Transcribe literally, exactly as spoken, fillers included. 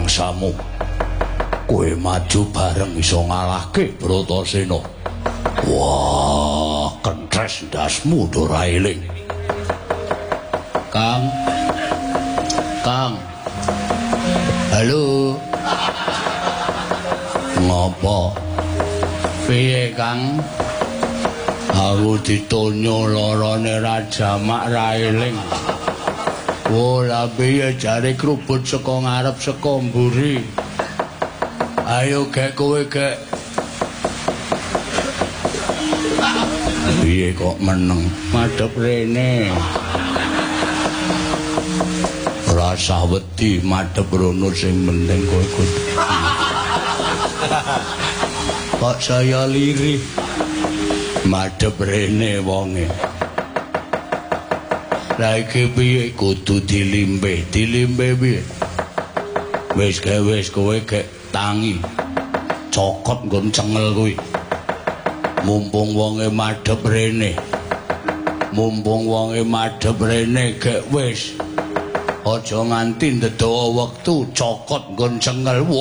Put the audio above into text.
mangsamu. Kowe maju bareng iso ngalahke Bratasena. Wah, kentres ndasmu ora eling. Kang. Kang. Halo. Ngopo? Piye, Kang? Aku ditonyo lorone ra jamak ra eling. Oh, la piye jare krubut saka ngarep saka mburi. Ayo gek kowe gek. Piye kok meneng madhep rene. Ora usah wedi madhep rono sing penting kowe kudu. Kok saya lirih madhep rene wonge. Lah iki piye kudu dilimbe, dilimbe piye? Wis gawe wis kowe gek tangi. Cokot nggon cengel kuwi. Mumpung wonge madhep rene. Mumpung wonge madhep rene gek wis. Aja nganti ndedawa wektu cokot nggon cengel.